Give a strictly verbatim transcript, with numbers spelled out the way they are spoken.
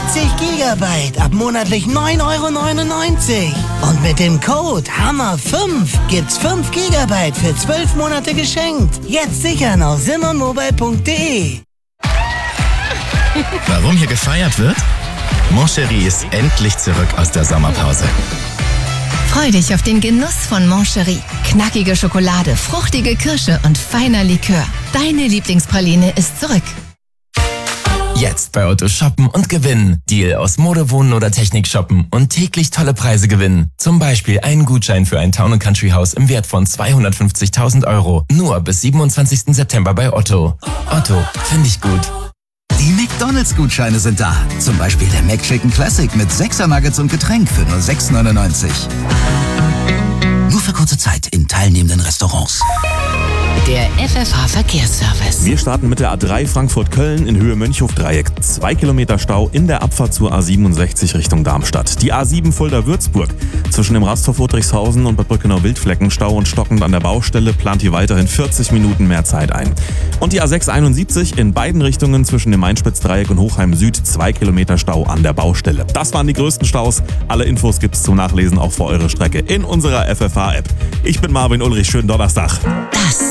siebzig Gigabyte ab monatlich neun Euro neunundneunzig. Und mit dem Code Hammer fünf gibt's fünf Gigabyte für zwölf Monate geschenkt. Jetzt sichern auf simmermobile punkt de. Warum hier gefeiert wird? Moncherie ist endlich zurück aus der Sommerpause. Freu dich auf den Genuss von Moncherie. Knackige Schokolade, fruchtige Kirsche und feiner Likör. Deine Lieblingspraline ist zurück. Jetzt bei Otto shoppen und gewinnen. Deal aus Mode, Wohnen oder Technik shoppen und täglich tolle Preise gewinnen. Zum Beispiel einen Gutschein für ein Town and Country Haus im Wert von zweihundertfünfzigtausend Euro. Nur bis siebenundzwanzigsten September bei Otto. Otto, finde ich gut. Die McDonalds-Gutscheine sind da. Zum Beispiel der McChicken Classic mit sechser Nuggets und Getränk für nur sechs neunundneunzig. Nur für kurze Zeit in teilnehmenden Restaurants. Der F F H-Verkehrsservice. Wir starten mit der A drei Frankfurt-Köln in Höhe Mönchhof-Dreieck. Zwei Kilometer Stau in der Abfahrt zur A siebenundsechzig Richtung Darmstadt. Die A sieben Fulda-Würzburg. Zwischen dem Rasthof Friedrichshausen und Bad Brückenau-Wildflecken Stau und stockend an der Baustelle, plant hier weiterhin vierzig Minuten mehr Zeit ein. Und die A sechs einundsiebzig in beiden Richtungen zwischen dem Main-Spitz-Dreieck und Hochheim Süd. Zwei Kilometer Stau an der Baustelle. Das waren die größten Staus. Alle Infos gibt's zum Nachlesen auch für eure Strecke in unserer F F H-App. Ich bin Marvin Ulrich. Schönen Donnerstag. Das